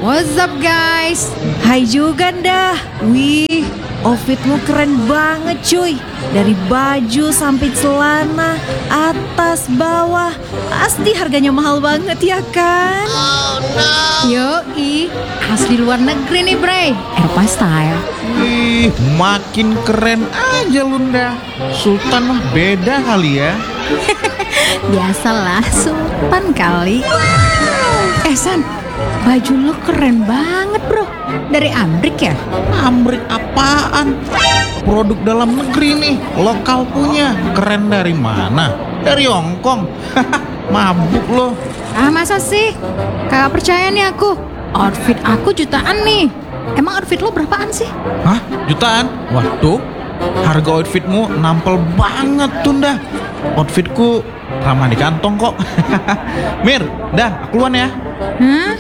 What's up guys? Hai juga dah. Wih, outfitmu keren banget cuy. Dari baju sampai celana, atas bawah, pasti harganya mahal banget ya kan? Yoi, asli luar negeri nih bre, Eropa style. Ih, makin keren aja Lunda. Sultan mah beda kali ya. Biasalah, sultan kali. San, baju lo keren banget bro. Dari Amrik ya? Amrik apaan? Produk dalam negeri nih, lokal punya. Keren dari mana? Dari Hongkong. Mabuk lo. Ah masa sih? Kagak percaya nih aku. Outfit aku jutaan nih. Emang outfit lo berapaan sih? Hah? Jutaan? Waduh, harga outfitmu nampol banget Tunda. Outfitku ramah di kantong kok. Mir, dah, aku keluar ya. Hah?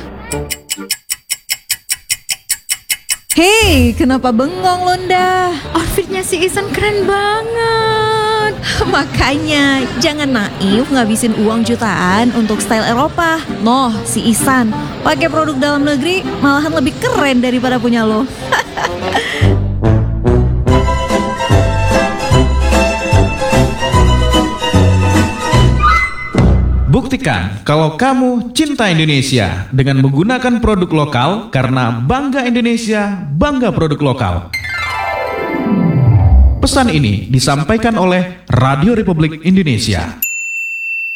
Hei, kenapa bengong Londa? Outfitnya si Isan keren banget. Makanya jangan naif ngabisin uang jutaan untuk style Eropa. Noh, si Isan pakai produk dalam negeri malahan lebih keren daripada punya lo. Buktikan kalau kamu cinta Indonesia dengan menggunakan produk lokal karena bangga Indonesia, bangga produk lokal. Pesan ini disampaikan oleh Radio Republik Indonesia.